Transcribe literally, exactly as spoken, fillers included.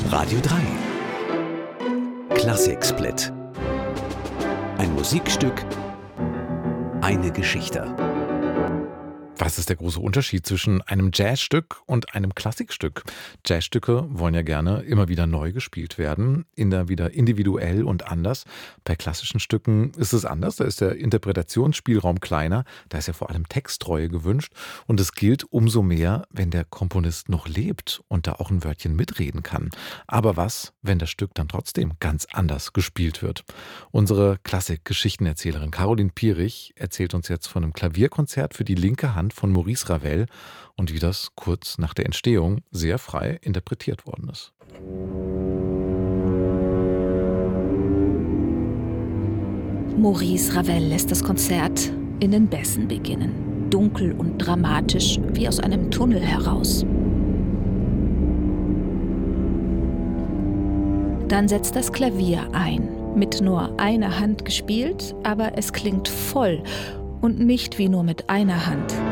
Radio drei. Klassiksplit. Ein Musikstück, eine Geschichte. Was ist der große Unterschied zwischen einem Jazzstück und einem Klassikstück? Jazzstücke wollen ja gerne immer wieder neu gespielt werden, immer wieder individuell und anders. Bei klassischen Stücken ist es anders, da ist der Interpretationsspielraum kleiner, da ist ja vor allem Texttreue gewünscht und es gilt umso mehr, wenn der Komponist noch lebt und da auch ein Wörtchen mitreden kann. Aber was, wenn das Stück dann trotzdem ganz anders gespielt wird? Unsere Klassik-Geschichtenerzählerin Caroline Pierich erzählt uns jetzt von einem Klavierkonzert für die linke Hand von Maurice Ravel und wie das kurz nach der Entstehung sehr frei interpretiert worden ist. Maurice Ravel lässt das Konzert in den Bässen beginnen, dunkel und dramatisch wie aus einem Tunnel heraus. Dann setzt das Klavier ein, mit nur einer Hand gespielt, aber es klingt voll und nicht wie nur mit einer Hand.